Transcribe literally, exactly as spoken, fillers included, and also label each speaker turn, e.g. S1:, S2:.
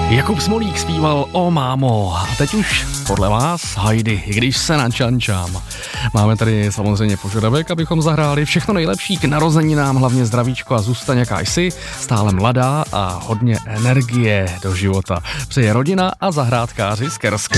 S1: Jakub Smolík zpíval O mámo a teď už podle vás Heidi, i když se načančám. Máme tady samozřejmě požadavek, abychom zahráli všechno nejlepší k narozeninám, hlavně zdravíčko a zůstaň jaká jsi, stále mladá a hodně energie do života. Přeje rodina a zahrádkáři z Kerska.